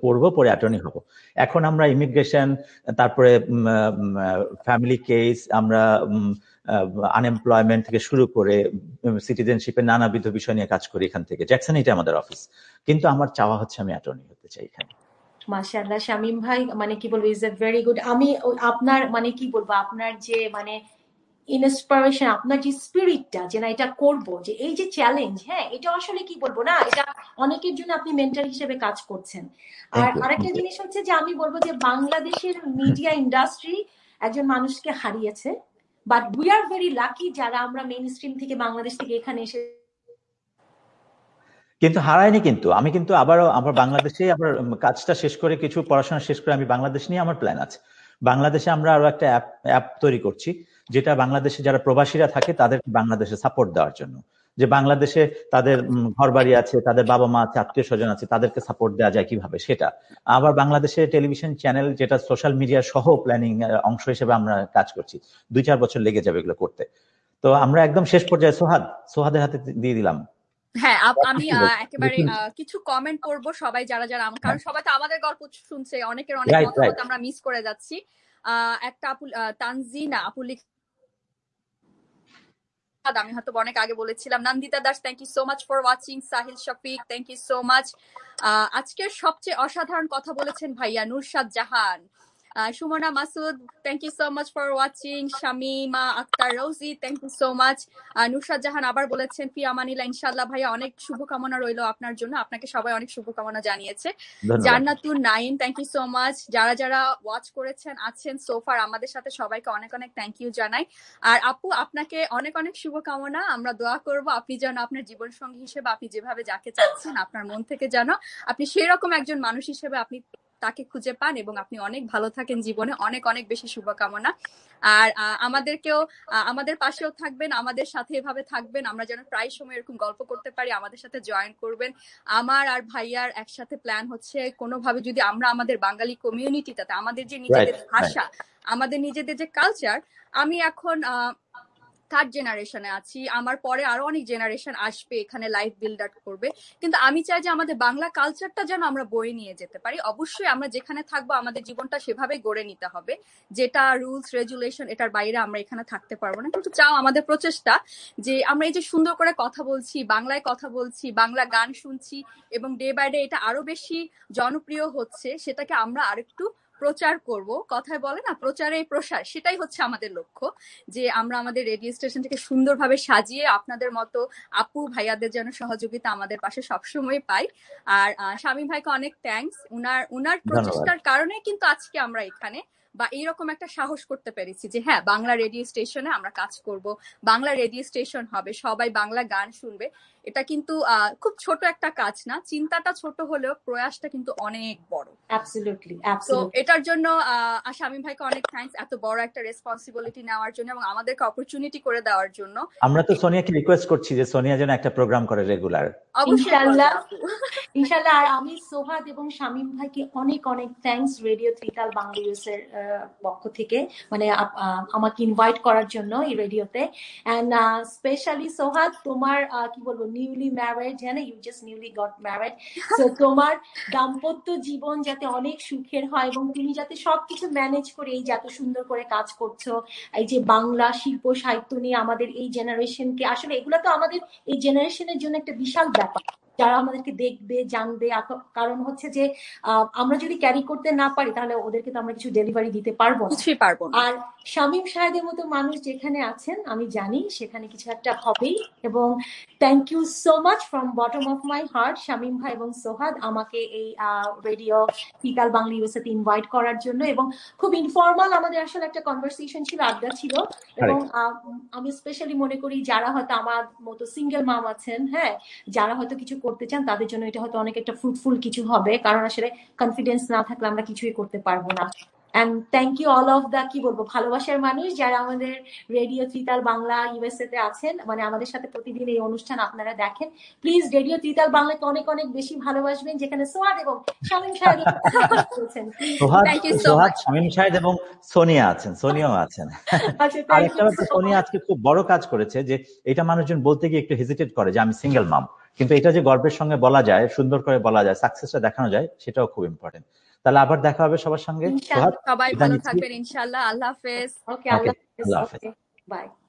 পড়বো, পরে অ্যাটর্নি হব। এখন আমরা ইমিগ্রেশন, তারপরে ফ্যামিলি কেস, আমরা আনএমপ্লয়মেন্ট থেকে শুরু করে সিটিজেনশিপের নানাবিধ বিষয় নিয়ে কাজ করি এখান থেকে। জ্যাকসন এটা আমাদের অফিস, কিন্তু আমার চাওয়া হচ্ছে আমি অ্যাটর্নি হতে চাই এখানে। মাশাআল্লাহ, শামীম ভাই মানে কি বলবো, ইজ এ ভেরি গুড। আমি আপনার মানে কি বলবো, আপনার যে মানে ইন্সপিরেশন, আপনার যে স্পিরিটটা যে না এটা করবো, যে এই যে চ্যালেঞ্জ, হ্যাঁ এটা আসলে কি বলবো না, এটা অনেকের জন্য আপনি মেন্টর হিসেবে কাজ করছেন। আর আরেকটা জিনিস হচ্ছে যে আমি বলবো যে বাংলাদেশের মিডিয়া ইন্ডাস্ট্রি একজন মানুষকে হারিয়েছে, but we are very lucky যারা আমরা মেইন স্ট্রিম থেকে বাংলাদেশ থেকে এখানে এসে। কিন্তু হারায়নি, কিন্তু আমি কিন্তু আবারও আমার বাংলাদেশে আবার কাজটা শেষ করে, কিছু পড়াশোনা শেষ করে আমি বাংলাদেশ নিয়ে আমার প্ল্যান আছে। বাংলাদেশে আমরা আরো একটা অ্যাপ তৈরি করছি, যেটা বাংলাদেশে যারা প্রবাসীরা থাকে তাদের বাংলাদেশে সাপোর্ট দেওয়ার জন্য, যে বাংলাদেশে তাদের ঘর বাড়ি আছে, তাদের বাবা মা আছে, আত্মীয় স্বজন আছে, তাদেরকে সাপোর্ট দেওয়া যায় কিভাবে সেটা। আবার বাংলাদেশে টেলিভিশন চ্যানেল, যেটা সোশ্যাল মিডিয়া সহ প্ল্যানিং অংশ হিসেবে আমরা কাজ করছি, 2-4 বছর লেগে যাবে এগুলো করতে। তো আমরা একদম শেষ পর্যায়ে সোহাদের হাতে দিয়ে দিলাম। হ্যাঁ, আমি একেবারে কিছু কমেন্ট করবো সবাই যারা যারা, কারণ সবাই তো আমাদের গল্প শুনছে, অনেকের অনেক মতামত আমরা মিস করে যাচ্ছি। একটা আপু তানজিনা আপু, আমি হয়তো অনেক আগে বলেছিলাম। Nandita Das, thank you so much for watching. Sahil Shafiq, thank you so much. আজকের সবচেয়ে অসাধারণ কথা বলেছেন ভাইয়া নুরশাদ জাহান। Sumana Masud, thank you so much for watching. Shamima Akter Rosie, thank you so much. নুরশাদ জাহান আবার বলেছেন ফি আমানিল্লাহ, ইনশাআল্লাহ ভাইয়া অনেক শুভকামনা রইলো আপনার জন্য, আপনাকে সবাই অনেক শুভকামনা জানিয়েছে। জান্নাতুন Naim, thank you so much. যারা যারা ওয়াচ করেছেন আছেন সোফার আমাদের সাথে, সবাইকে অনেক অনেক থ্যাংক ইউ জানাই। আর আপু আপনাকে অনেক অনেক শুভকামনা, আমরা দোয়া করব আপনি যেন আপনার জীবন সঙ্গী হিসেবে আপনি যেভাবে যাকে চাচ্ছেন আপনার মন থেকে যেন আপনি সেই রকম একজন মানুষ হিসেবে আপনি তাকে খুঁজে পান, এবং আপনি অনেক ভালো থাকেন জীবনে। অনেক অনেক বেশি শুভকামনা। আর আমাদেরকেও আমাদের পাশেও থাকবেন, আমাদের সাথে এভাবে থাকবেন, আমরা যেন প্রায় সময় এরকম গল্প করতে পারি। আমাদের সাথে জয়েন করবেন। আমার আর ভাইয়ার একসাথে প্ল্যান হচ্ছে কোনোভাবে যদি আমরা আমাদের বাঙালি কমিউনিটিটাতে আমাদের যে নিজেদের ভাষা, আমাদের নিজেদের যে কালচার, আমি এখন থার্ড জেনারেশনে আছি, আমার পরে আরো অনেক জেনারেশন আসবে এখানে লাইফ বিল্ড আপ করবে, কিন্তু আমি চাই যে আমাদের বাংলা কালচারটা যেন আমরা বয়ে নিয়ে যেতে পারি। অবশ্যই আমরা যেখানে থাকবো আমাদের জীবনটা সেভাবে গড়ে নিতে হবে, যেটা রুলস রেগুলেশন এটার বাইরে আমরা এখানে থাকতে পারবো না। কিন্তু চাও আমাদের প্রচেষ্টা যে আমরা এই যে সুন্দর করে কথা বলছি, বাংলায় কথা বলছি, বাংলা গান শুনছি, এবং ডে বাই ডে এটা আরো বেশি জনপ্রিয় হচ্ছে, সেটাকে আমরা আরেকটু প্রচার করব। কথায় বলে না প্রচারে প্রসার, সেটাই হচ্ছে আমাদের লক্ষ্য, যে আমরা আমাদের রেডিও স্টেশনটাকে সুন্দরভাবে সাজিয়ে আপনাদের মতো আপু ভাইয়াদের যেন সহযোগিতা আমাদের পাশে সবসময় পাই। আর শামীম ভাইকে অনেক থ্যাঙ্কস, উনার প্রচেষ্টার কারণে কিন্তু আজকে আমরা এখানে বা এইরকম একটা সাহস করতে পেরেছি যে হ্যাঁ বাংলা রেডিও স্টেশনে আমরা কাজ করব, বাংলা রেডিও স্টেশন হবে, সবাই বাংলা গান শুনবে। এটা কিন্তু খুব ছোট একটা কাজ না, চিন্তাটা ছোট হলেও প্রয়াসটা কিন্তু অনেক বড়। অ্যাবসলিউটলি। তো এটার জন্য শামীম ভাইকে অনেক থ্যাঙ্কস এত বড় একটা রেসপন্সিবিলিটি নেওয়ার জন্য এবং আমাদেরকে অপরচুনিটি করে দেওয়ার জন্য। আমরা তো সোনিয়াকে রিকোয়েস্ট করছি যে সোনিয়া যেন একটা প্রোগ্রাম করে রেগুলার। ইনশাআল্লাহ ইনশাআল্লাহ। আর আমি সোহাদ এবং শামীম ভাইকে অনেক অনেক থ্যাঙ্কস রেডিও ত্রিতাল বাংলাদেশ এর পক্ষ থেকে, মানে আমাকে ইনভাইট করার জন্য এই রেডিওতে। এন্ড স্পেশালি সোহাদ, তোমার কি বলবো, নিউলি ম্যারিড, হ্যাঁ, you just newly got married, so তোমার দাম্পত্য জীবন যাতে অনেক সুখের হয় এবং তুমি যাতে সবকিছু ম্যানেজ করে এই যত সুন্দর করে কাজ করছো, এই যে বাংলা শিল্প সাহিত্য নিয়ে আমাদের এই জেনারেশনকে, আসলে এগুলো তো আমাদের এই জেনারেশনের জন্য একটা বিশাল ব্যাপার, যারা আমাদেরকে দেখবে জানবে। কারণ হচ্ছে যে আমরা যদি ক্যারি করতে না পারি তাহলে ওদেরকে তো আমরা কিছু ডেলিভারি দিতে পারবো না। আর শামীম সাহেবের মতো মানুষ যেখানে আছেন আমি জানি সেখানে কিছু একটা হবেই। এবং thank you so much from bottom of my heart Shamim ভাই এবং সোহাদ আমাকে এই রেডিও ত্রিতাল বাংলা ইউএসএতে ইনভাইট করার জন্য। এবং খুব ইনফর্মাল আমাদের আসলে একটা কনভারসেশন ছিল, আড্ডা ছিল। এবং আমি স্পেশালি মনে করি যারা হয়তো আমার মতো সিঙ্গেল মাম আছেন, হ্যাঁ, যারা হয়তো কিছু করতে চান তাদের জন্য এটা হয়তো অনেক একটা ফ্রুটফুল কিছু হবে, কারণ আসলে কনফিডেন্স না থাকলে আমরা কিছুই করতে পারবো না। And thank you all of the কি বলবো ভালোবাসার মানুষ যারা আমাদের রেডিও ত্রিতাল বাংলা ইউএসএ তে আছেন, মানে আমাদের সাথে প্রতিদিন এই অনুষ্ঠান আপনারা দেখেন। প্লিজ রেডিও ত্রিতাল বাংলাকে অনেক অনেক বেশি ভালোবাসবেন, যেখানে সোহাদ এবং শামীম সাহেব আছেন। সোহাদ, শামীম সাহেব এবং সোনিয়া আছেন, সোনিয়াও আছেন। আরেকটা ব্যাপার, সোনিয়া আজকে খুব বড় কাজ করেছে, যে এটা মানুষজন বলতে গিয়ে একটু হেজিটেট করে যে আমি সিঙ্গেল মাম, কিন্তু এটা যে গর্বের সঙ্গে বলা যায়, সুন্দর করে বলা যায়, সাকসেসটা দেখানো যায়, সেটাও খুব ইম্পর্টেন্ট। তাহলে আবার দেখা হবে সবার সঙ্গে। সবাই ভালো থাকবেন ইনশাআল্লাহ। আল্লাহ হাফেজ। ওকে, আল্লাহ হাফেজ। আল্লাহ হাফেজ। বাই।